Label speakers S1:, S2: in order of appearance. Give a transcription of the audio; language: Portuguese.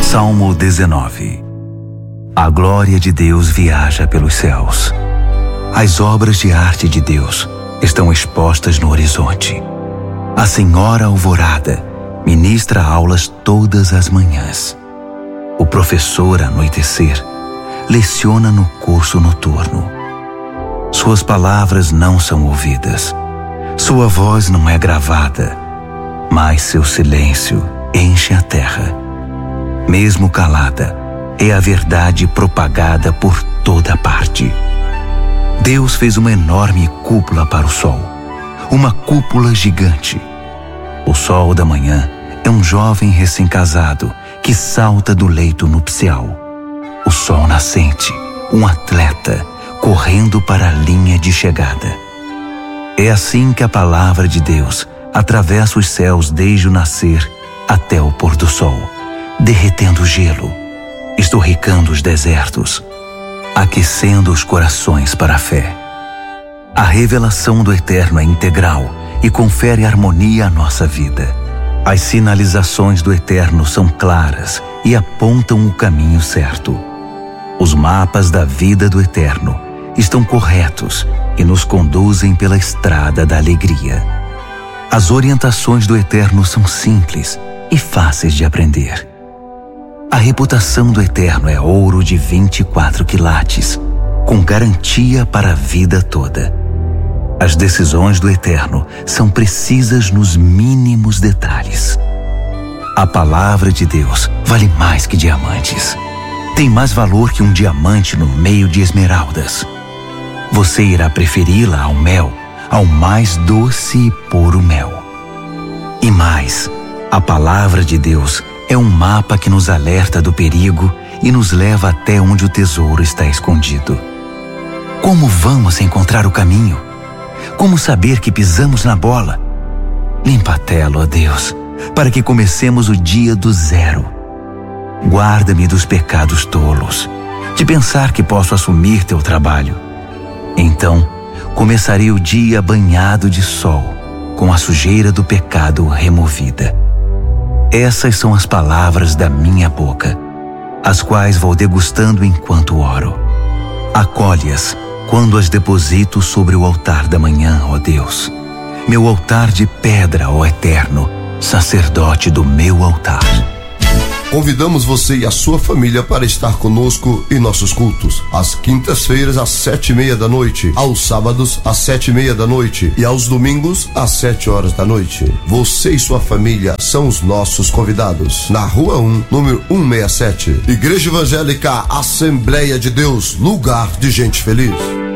S1: Salmo 19. A glória de Deus viaja pelos céus. As obras de arte de Deus estão expostas no horizonte. A Senhora Alvorada ministra aulas todas as manhãs. O professor Anoitecer leciona no curso noturno. Suas palavras não são ouvidas. Sua voz não é gravada, mas seu silêncio enche a terra. Mesmo calada, é a verdade propagada por toda parte. Deus fez uma enorme cúpula para o sol, uma cúpula gigante. O sol da manhã é um jovem recém-casado que salta do leito nupcial. O sol nascente, um atleta correndo para a linha de chegada. É assim que a palavra de Deus atravessa os céus desde o nascer até o pôr do sol, derretendo o gelo, esturricando os desertos, aquecendo os corações para a fé. A revelação do Eterno é integral e confere harmonia à nossa vida. As sinalizações do Eterno são claras e apontam o caminho certo. Os mapas da vida do Eterno estão corretos e nos conduzem pela estrada da alegria. As orientações do Eterno são simples e fáceis de aprender. A reputação do Eterno é ouro de 24 quilates, com garantia para a vida toda. As decisões do Eterno são precisas nos mínimos detalhes. A palavra de Deus vale mais que diamantes. Tem mais valor que um diamante no meio de esmeraldas. Você irá preferi-la ao mel, ao mais doce e puro mel. E mais, a palavra de Deus é um mapa que nos alerta do perigo e nos leva até onde o tesouro está escondido. Como vamos encontrar o caminho? Como saber que pisamos na bola? Limpa a tela, ó Deus, para que comecemos o dia do zero. Guarda-me dos pecados tolos, de pensar que posso assumir teu trabalho. Então, começarei o dia banhado de sol, com a sujeira do pecado removida. Essas são as palavras da minha boca, as quais vou degustando enquanto oro. Acolhe-as quando as deposito sobre o altar da manhã, ó Deus, meu altar de pedra, ó Eterno, sacerdote do meu altar.
S2: Convidamos você e a sua família para estar conosco em nossos cultos. Às quintas-feiras, às 7:30 da noite. Aos sábados, às 7:30 da noite. E aos domingos, às 7 horas da noite. Você e sua família são os nossos convidados. Na Rua 1, número 167. Igreja Evangélica Assembleia de Deus, lugar de gente feliz.